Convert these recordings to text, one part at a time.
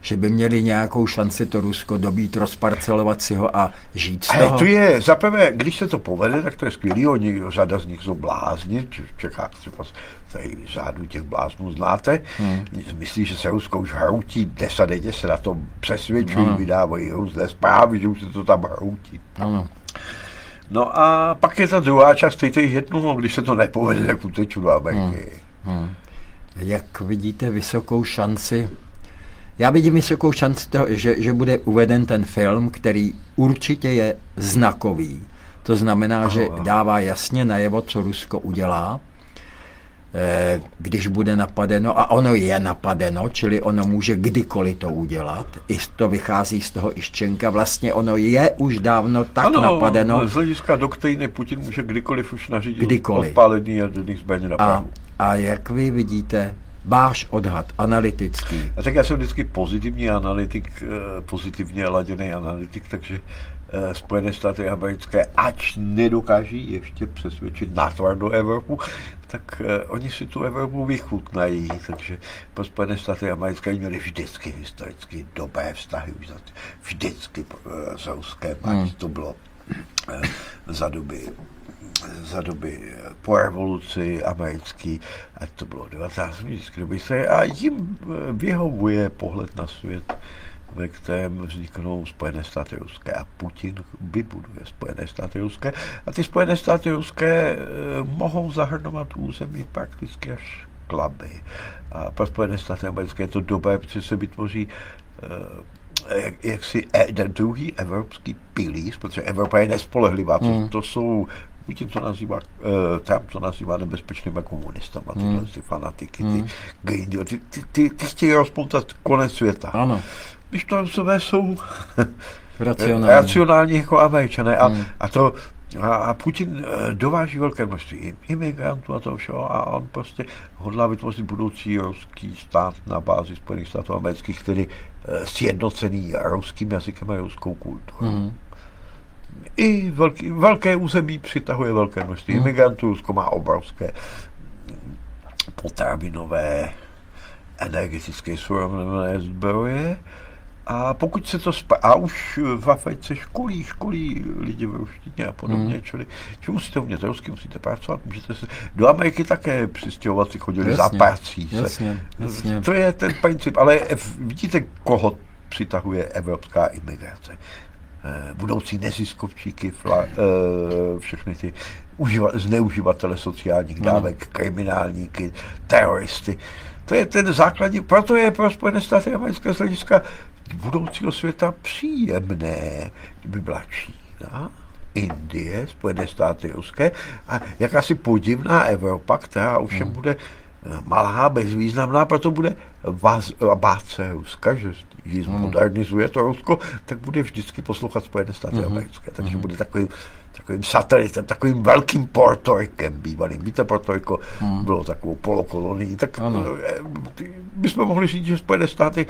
že by měli nějakou šanci to Rusko dobít, rozparcelovat si ho a žít z toho? To je, zaprvé, když se to povede, tak to je skvělý, řada z nich jsou blázni, v Čechách třeba tady řádu těch bláznů znáte, myslí, že se Rusko už hroutí, dnes a denně se na tom přesvědčují, vydávají různé zprávy, že už se to tam hroutí. No a pak je ta druhá část, který jednou, když se to nepovede, tak uteču do Ameriky. Jak vidíte vysokou šanci? Já vidím vysokou šanci toho, že bude uveden ten film, který určitě je znakový. To znamená, že dává jasně najevo, co Rusko udělá, když bude napadeno, a ono je napadeno, čili ono může kdykoliv to udělat. I to vychází z toho Iščenka. Vlastně ono je už dávno tak napadeno. Z hlediska doktríny Putin může kdykoliv už nařídit odpálení jaderných zbraní na Prahu. A jak vy vidíte váš odhad analytický? A tak já jsem vždycky pozitivní analytik, pozitivně laděný analytik, takže Spojené státy americké, ač nedokáží ještě přesvědčit natvrdo Evropu, tak oni si tu Evropu vychutnají, takže pro Spojené státy americké měli vždycky historicky dobré vztahy, už vždycky s Ruskem, ať to bylo za doby po revoluci americký, ať to bylo 19. doby, a jim vyhovuje pohled na svět, ve kterém vzniknou Spojené státy ruské a Putin vybuduje Spojené státy ruské a ty Spojené státy ruské mohou zahrnovat území prakticky až k Labi. A pro Spojené státy americké je to dobré, protože se vytvoří jaksi druhý evropský pilíř, protože Evropa je nespolehlivá, to jsou Putin to nazývá, Trump to nazývá nebezpečnými komunistama, tyhle ty fanatiky, ty Green Deal, ty chtějí rozpoutat konec světa. Ano. Když to Rusové jsou racionální jako Američané a Putin dováží velké množství imigrantů a toho všeho a on prostě hodlá vytvořit budoucí ruský stát na bázi Spojených států amerických, který sjednocený ruským jazykem a ruskou kulturou. I velké území přitahuje velké množství imigrantů, Rusko má obrovské potravinové, energetické surovinové zdroje. A pokud se to a už v Africe školí lidi v ruštině a podobně, čili musíte umět rusky, musíte pracovat, můžete se do Ameriky také přistěhovat, si chodili za prací. Jasně. To je ten princip, ale vidíte, koho přitahuje evropská imigrace. Budoucí neziskovčíky, všechny ty zneuživatele sociálních dávek, kriminálníky, teroristy. To je ten základní, proto je pro Spojené státy americké z hlediska budoucího světa příjemné, kdyby byla Čína, Indie, Spojené státy ruské a jakási podivná Evropa, která ovšem bude malá, bezvýznamná, proto bude bát se Ruska, že ji zmodernizuje to Rusko, tak bude vždycky poslouchat Spojené státy americké. Takže bude takovým satelitem, takovým velkým Portorikem bývalým. Víte, Portoriko bylo takovou polokolonií. Tak bychom mohli říct, že Spojené státy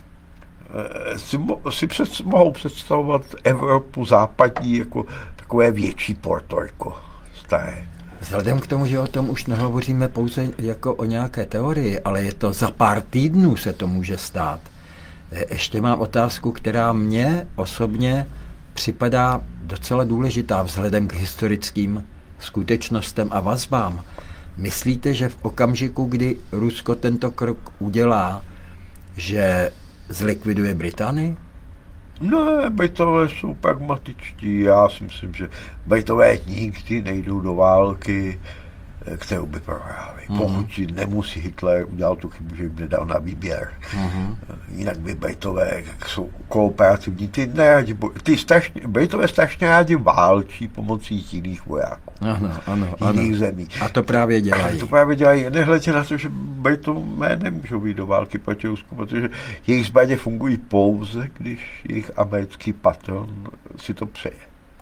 mohou představovat Evropu západní jako takové větší Portoriko staré. Vzhledem k tomu, že o tom už nehovoříme pouze jako o nějaké teorii, ale je to za pár týdnů se to může stát. Ještě mám otázku, která mně osobně připadá docela důležitá vzhledem k historickým skutečnostem a vazbám. Myslíte, že v okamžiku, kdy Rusko tento krok udělá, že zlikviduje Británii? No, Britové jsou pragmatičtí. Já si myslím, že Britové nikdy nejdou do války, kterou by prohráli. Pokud nemusí Hitler udělat tu chybu, že jim nedal na výběr. Jinak by Britové jsou kooperativní. Britové strašně rádi válčí pomocí jiných vojáků. Jiných zemí. A to právě dělají. Nehledě na to, že Britové nemůžou být do války proti Rusku, protože jejich zbraně fungují pouze, když jejich americký patron si to přeje.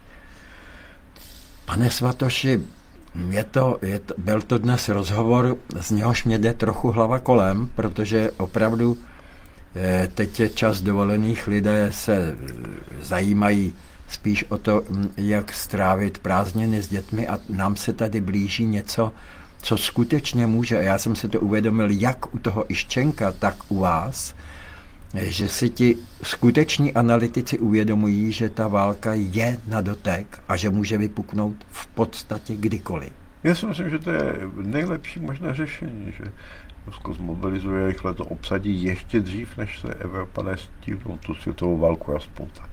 Pane Svatoši, byl to dnes rozhovor, z něhož mě jde trochu hlava kolem, protože opravdu teď je čas dovolených, lidé se zajímají spíš o to, jak strávit prázdniny s dětmi a nám se tady blíží něco, co skutečně může, a já jsem si to uvědomil jak u toho Iščenka, tak u vás, že si ti skuteční analytici uvědomují, že ta válka je na dotek a že může vypuknout v podstatě kdykoliv. Já si myslím, že to je nejlepší možné řešení, že Rusko zmobilizuje, rychle to obsadí ještě dřív, než se Evropané stihnou tu světovou válku rozpoutat.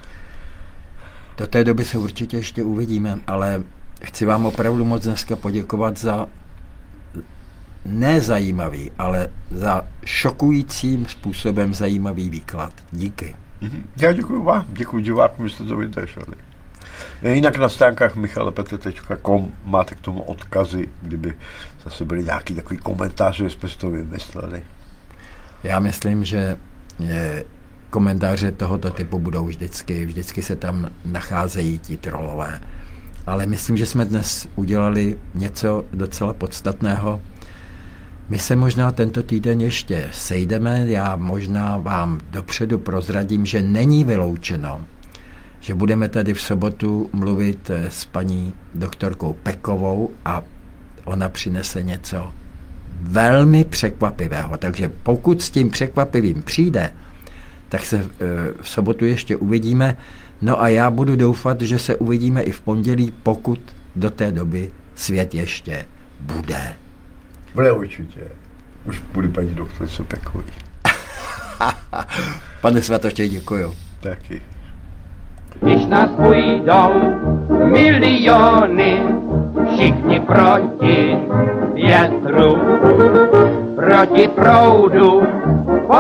Do té doby se určitě ještě uvidíme, ale chci vám opravdu moc dneska poděkovat za nezajímavý, ale za šokujícím způsobem zajímavý výklad. Díky. Já děkuji vám, děkuji divákům, že jste to vydrželi. Jinak na stránkách michalepetre.com máte k tomu odkazy, kdyby zase byly nějaký takový komentáře, že jsme si to vymysleli. Já myslím, že komentáře tohoto typu budou vždycky se tam nacházejí ti trolové. Ale myslím, že jsme dnes udělali něco docela podstatného. My se možná tento týden ještě sejdeme, já možná vám dopředu prozradím, že není vyloučeno, že budeme tady v sobotu mluvit s paní doktorkou Pekovou a ona přinese něco velmi překvapivého. Takže pokud s tím překvapivým přijde, tak se v sobotu ještě uvidíme. No a já budu doufat, že se uvidíme i v pondělí, pokud do té doby svět ještě bude. Bude určitě. Už bude paní doktorce Pekový. Pane Svatoště, děkuju. Taky. Když nás půjdou miliony, všichni proti větru, proti proudu,